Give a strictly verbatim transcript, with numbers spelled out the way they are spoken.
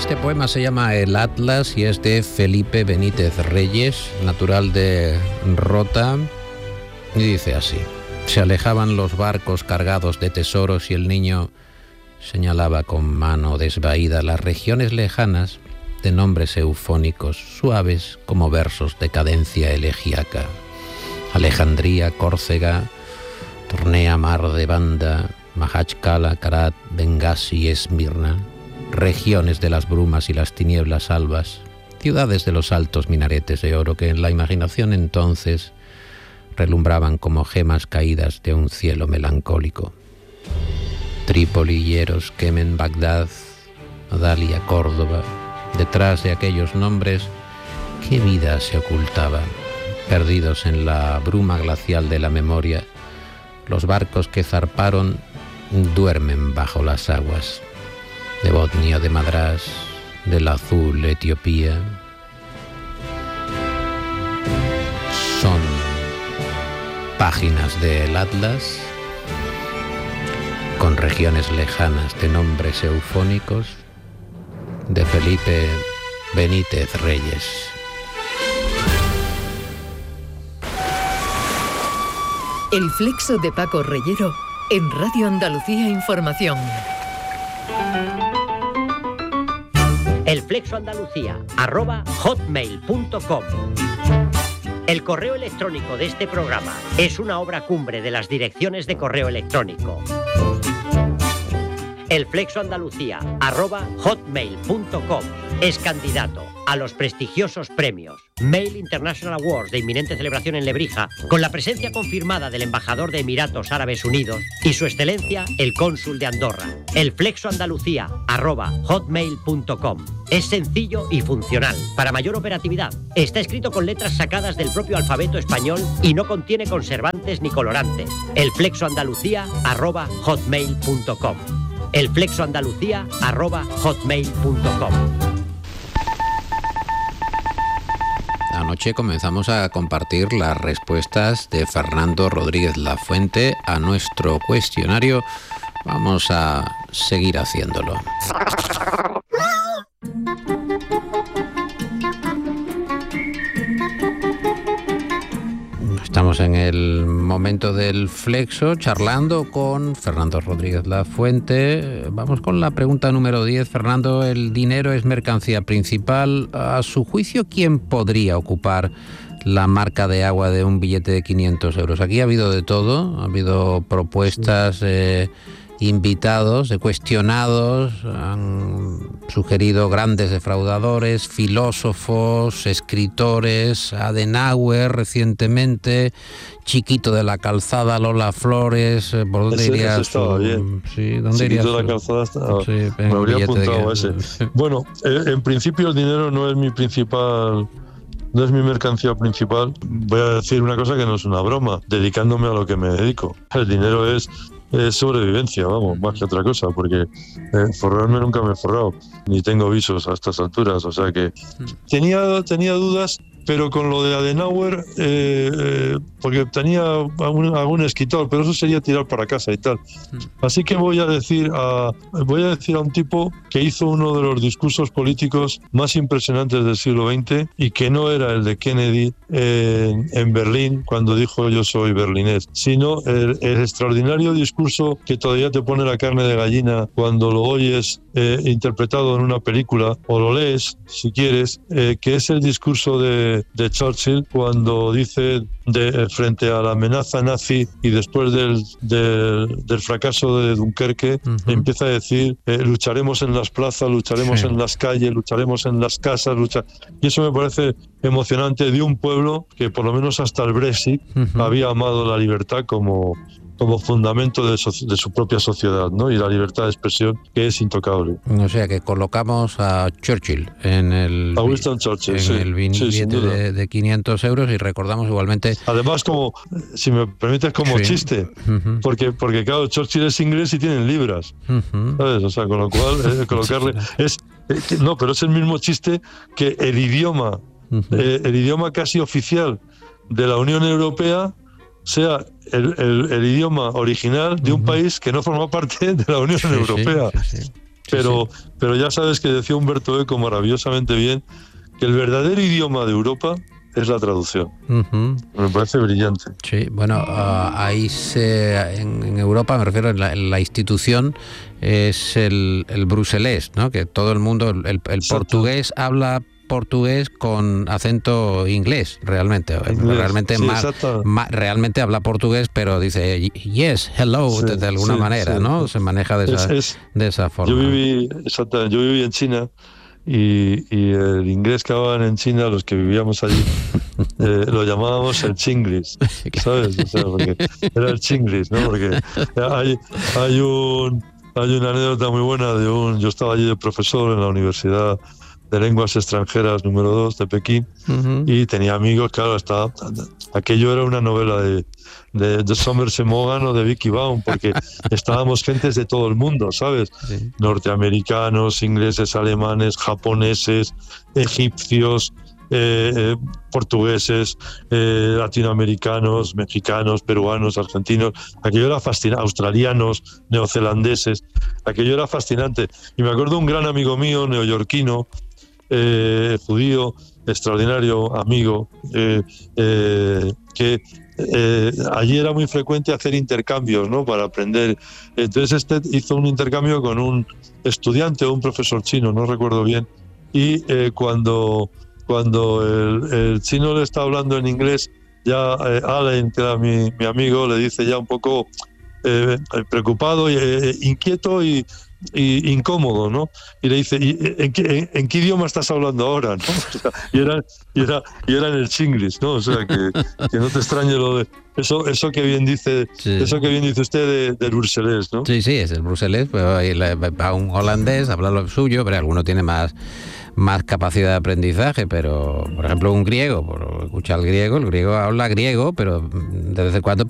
Este poema se llama El Atlas y es de Felipe Benítez Reyes, natural de Rota, y dice así: se alejaban los barcos cargados de tesoros y el niño señalaba con mano desvaída las regiones lejanas de nombres eufónicos, suaves como versos de cadencia elegíaca. Alejandría, Córcega, Tornea, Mar de Banda, Mahachkala, Karat, Bengasi, Esmirna, regiones de las brumas y las tinieblas albas, ciudades de los altos minaretes de oro que en la imaginación entonces relumbraban como gemas caídas de un cielo melancólico. Trípoli, Hieros, Kemen, Bagdad, Dalia, Córdoba. Detrás de aquellos nombres, ¿qué vida se ocultaba? Perdidos en la bruma glacial de la memoria, los barcos que zarparon duermen bajo las aguas de Botnia, de Madrás, del azul Etiopía. Son páginas del Atlas con regiones lejanas de nombres eufónicos de Felipe Benítez Reyes. El Flexo de Paco Reyero en Radio Andalucía Información. El Flexo Andalucía, arroba hotmail punto com. El correo electrónico de este programa es una obra cumbre de las direcciones de correo electrónico. El Flexo Andalucía, arroba hotmail punto com, es candidato a los prestigiosos premios Mail International Awards de inminente celebración en Lebrija, con la presencia confirmada del embajador de Emiratos Árabes Unidos y su excelencia el cónsul de Andorra. El Flexo Andalucía, arroba hotmail punto com. Es sencillo y funcional, para mayor operatividad. Está escrito con letras sacadas del propio alfabeto español y no contiene conservantes ni colorantes. El Flexo Andalucía, arroba hotmail punto com. El Flexo Andalucía, arroba hotmail punto com. Anoche comenzamos a compartir las respuestas de Fernando Rodríguez Lafuente a nuestro cuestionario. Vamos a seguir haciéndolo. Estamos en el momento del Flexo, charlando con Fernando Rodríguez Lafuente. Vamos con la pregunta número diez. Fernando, el dinero es mercancía principal. A su juicio, ¿quién podría ocupar la marca de agua de un billete de quinientos euros? Aquí ha habido de todo, ha habido propuestas, eh, invitados, de cuestionados, han sugerido grandes defraudadores, filósofos, escritores, Adenauer recientemente, Chiquito de la Calzada, Lola Flores. ¿Por dónde ese, irías? Ese estaba bien. Sí, ¿dónde Chiquito irías? de la Calzada estaba, sí, me habría apuntado a ese. Que... Bueno, eh, en principio el dinero no es mi principal... No es mi mercancía principal. Voy a decir una cosa que no es una broma, dedicándome a lo que me dedico. El dinero es, es sobrevivencia, vamos, más que otra cosa, porque eh, forrarme nunca me he forrado, ni tengo visos a estas alturas, o sea que tenía, tenía dudas, pero con lo de Adenauer, eh, eh, porque tenía algún, algún escritor, pero eso sería tirar para casa y tal. Así que voy a decir a voy a decir a un tipo que hizo uno de los discursos políticos más impresionantes del siglo veinte y que no era el de Kennedy en, en Berlín cuando dijo yo soy berlinés, sino el, el extraordinario discurso que todavía te pone la carne de gallina cuando lo oyes eh, interpretado en una película o lo lees si quieres, eh, que es el discurso de de Churchill cuando dice de, frente a la amenaza nazi y después del, del, del fracaso de Dunkerque, uh-huh. empieza a decir eh, lucharemos en las plazas, lucharemos sí. en las calles, lucharemos en las casas, luchar... y eso me parece emocionante de un pueblo que por lo menos hasta el Brexit uh-huh. había amado la libertad como como fundamento de, so- de su propia sociedad, ¿no? Y la libertad de expresión, que es intocable. O sea que colocamos a Churchill en el, a Winston Churchill, en sí, el billete sí, de, de quinientos euros y recordamos igualmente... Además, como, si me permites, como sí. chiste, uh-huh. porque, porque claro, Churchill es inglés y tienen libras, uh-huh. ¿sabes? O sea, con lo cual, eh, colocarle... es eh, No, pero es el mismo chiste que el idioma, uh-huh. eh, el idioma casi oficial de la Unión Europea sea el, el, el idioma original de un uh-huh. país que no forma parte de la Unión sí, Europea. Sí, sí, sí. pero, sí. pero ya sabes que decía Humberto Eco maravillosamente bien que el verdadero idioma de Europa es la traducción. Uh-huh. Me parece brillante. Sí, bueno, uh, ahí se, en, en Europa, me refiero, en la, en la institución es el, el bruselés, ¿no? Que todo el mundo, el, el portugués habla portugués con acento inglés, realmente. Inglés, realmente sí, más, más, realmente habla portugués, pero dice yes, hello, sí, de, de alguna sí, manera, sí. ¿no? Se maneja de esa, es, es, de esa forma. Yo viví, exacto, yo viví en China. Y, y el inglés que hablaban en China, los que vivíamos allí, eh, lo llamábamos el chinglis, ¿sabes? O sea, porque era el chinglis, ¿no? Porque hay, hay, un, hay una anécdota muy buena de un... Yo estaba allí de profesor en la Universidad de Lenguas Extranjeras número dos de Pekín, uh-huh. y tenía amigos, claro, estaba, aquello era una novela de, de, de Somerset Maugham o de Vicky Baum, porque estábamos gentes de todo el mundo, ¿sabes? Sí. Norteamericanos, ingleses, alemanes, japoneses, egipcios, eh, eh, portugueses, eh, latinoamericanos, mexicanos, peruanos, argentinos. Aquello era fascinante, australianos, neozelandeses, aquello era fascinante. Y me acuerdo de un gran amigo mío, neoyorquino, Eh, judío, extraordinario amigo, eh, eh, que eh, allí era muy frecuente hacer intercambios, ¿no? Para aprender. Entonces este hizo un intercambio con un estudiante o un profesor chino, no recuerdo bien, y eh, cuando, cuando el, el chino le está hablando en inglés, ya eh, Allen, que era mi, mi amigo, le dice ya un poco eh, preocupado, eh, inquieto y y incómodo, ¿no? Y le dice, ¿y en, qué, en, en qué idioma estás hablando ahora? ¿No? O sea, y, era, y, era, y era en el chinglish, ¿no? O sea, que, que no te extrañe lo de... Eso, eso que bien dice, sí. eso que bien dice usted de, del bruselés, ¿no? Sí, sí, es el bruselés, pues va un holandés, habla lo suyo, pero alguno tiene más... más capacidad de aprendizaje, pero por ejemplo un griego, por escuchar el griego, el griego habla griego, pero de vez en cuando